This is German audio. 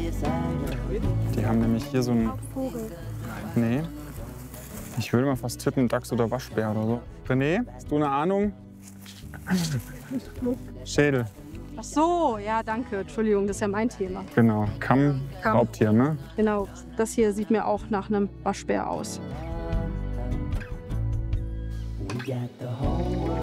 Die haben nämlich hier so ein... Vogel. Nee. Ich würde mal fast tippen, Dachs oder Waschbär oder so. René, hast du eine Ahnung? Schädel. Ach so, ja, danke. Entschuldigung, das ist ja mein Thema. Genau. Kamm, Kamm. Raubtier, ne? Genau, das hier sieht mir auch nach einem Waschbär aus. We got the whole